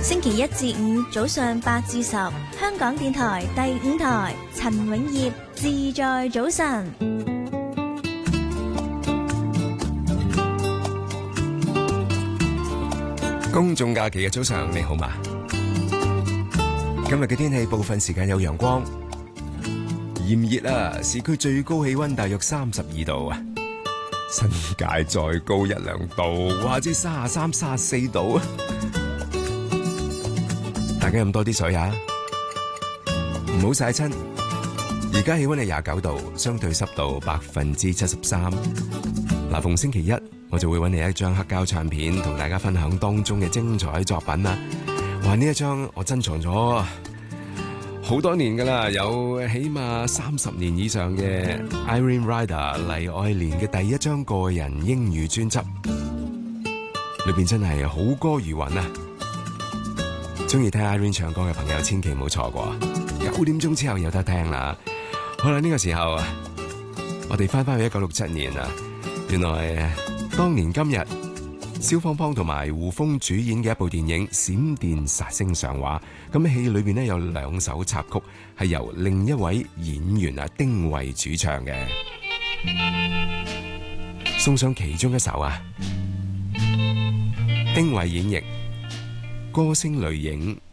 星期一至五早上8至10，香港電台第5台，陳永業自在早晨。 公眾假期嘅早上，你好嗎？今日嘅天氣部分時間有陽光，炎熱啊！市區最高氣溫大約32度啊，新界再高1、2度，或者33、34度啊！大家飲多啲水啊，唔好曬親。而家氣溫係29度，相對濕度73%。嗱，逢星期一我就會揾嚟一張黑膠唱片，同大家分享當中嘅精彩作品啊！哇，呢一張我珍藏咗好多年噶啦，有起碼30年以上嘅 Irene Rider 黎愛蓮嘅第一張個人英語專輯，裏邊真係好歌如雲啊！中意聽 Irene 唱歌嘅朋友，千祈唔好錯過，9點鐘之後有得聽啦。好啦，呢個時候我哋翻去1967年啊，原來當年今日，蕭芳芳同埋胡楓主演嘅一部電影《閃電殺星》上畫，咁戲裏邊有2首插曲係由另一位演員丁慧主唱嘅，送上其中一首丁慧演繹歌聲淚影